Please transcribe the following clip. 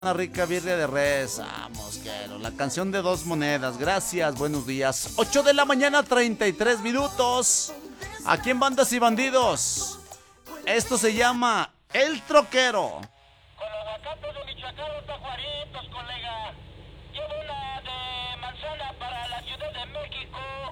Una rica birria de res. Vamos, quiero. La canción de dos monedas. Gracias, buenos días. 8 de la mañana, 33 minutos. Aquí en Bandas y Bandidos. Esto se llama El Troquero. Con los acatos de Michoacán, los tajuaritos, colega. Llevo una de manzana para la Ciudad de México.